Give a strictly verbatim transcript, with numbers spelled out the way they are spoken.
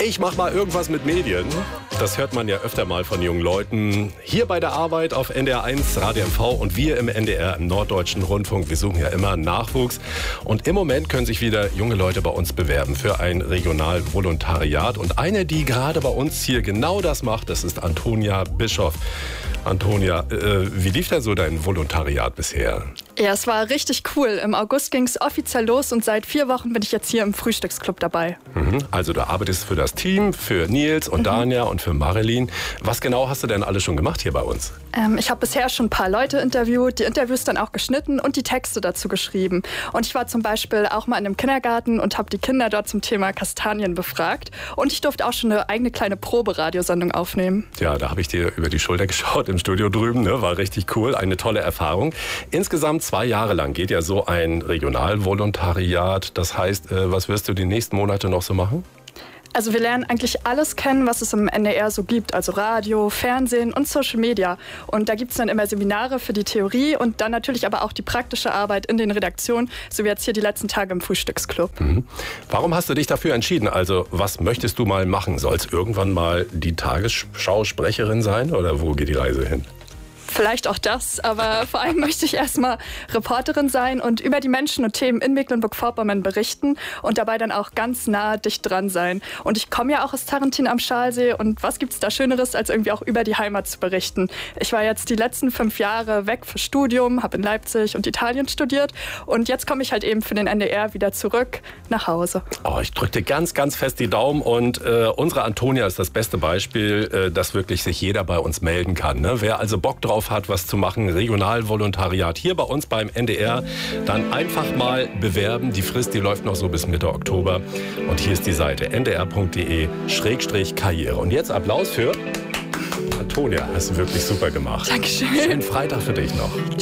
Ich mach mal irgendwas mit Medien. Das hört man ja öfter mal von jungen Leuten. Hier bei der Arbeit auf N D R eins, Radio M V und wir im N D R, im Norddeutschen Rundfunk. Wir suchen ja immer Nachwuchs. Und im Moment können sich wieder junge Leute bei uns bewerben für ein Regionalvolontariat. Und eine, die gerade bei uns hier genau das macht, das ist Antonia Bischoff. Antonia, äh, wie lief denn so dein Volontariat bisher? Ja, es war richtig cool. Im August ging es offiziell los und seit vier Wochen bin ich jetzt hier im Frühstücksclub dabei. Mhm. Also du arbeitest für das Team, für Nils und mhm. Dania und für Marilyn. Was genau hast du denn alles schon gemacht hier bei uns? Ähm, ich habe bisher schon ein paar Leute interviewt, die Interviews dann auch geschnitten und die Texte dazu geschrieben. Und ich war zum Beispiel auch mal in einem Kindergarten und habe die Kinder dort zum Thema Kastanien befragt. Und ich durfte auch schon eine eigene kleine Proberadiosendung aufnehmen. Ja, da habe ich dir über die Schulter geschaut im Studio drüben. Ne? War richtig cool, eine tolle Erfahrung. Insgesamt zwei Jahre lang geht ja so ein Regionalvolontariat. Das heißt, was wirst du die nächsten Monate noch so machen? Also wir lernen eigentlich alles kennen, was es im N D R so gibt. Also Radio, Fernsehen und Social Media. Und da gibt es dann immer Seminare für die Theorie und dann natürlich aber auch die praktische Arbeit in den Redaktionen, so wie jetzt hier die letzten Tage im Frühstücksclub. Mhm. Warum hast du dich dafür entschieden? Also was möchtest du mal machen? Soll es irgendwann mal die Tagesschausprecherin sein oder wo geht die Reise hin? Vielleicht auch das, aber vor allem möchte ich erstmal Reporterin sein und über die Menschen und Themen in Mecklenburg-Vorpommern berichten und dabei dann auch ganz nah dicht dran sein. Und ich komme ja auch aus Tarentin am Schalsee und was gibt's da Schöneres, als irgendwie auch über die Heimat zu berichten. Ich war jetzt die letzten fünf Jahre weg für Studium, habe in Leipzig und Italien studiert und jetzt komme ich halt eben für den N D R wieder zurück nach Hause. Oh, ich drücke dir ganz, ganz fest die Daumen und äh, unsere Antonia ist das beste Beispiel, äh, dass wirklich sich jeder bei uns melden kann. Ne? Wer also Bock drauf hat, was zu machen, Regionalvolontariat hier bei uns beim N D R, dann einfach mal bewerben. Die Frist, die läuft noch so bis Mitte Oktober. Und hier ist die Seite n d r punkt d e Schrägstrich Karriere. Und jetzt Applaus für Antonia. Hast du wirklich super gemacht. Dankeschön. Schönen Freitag für dich noch.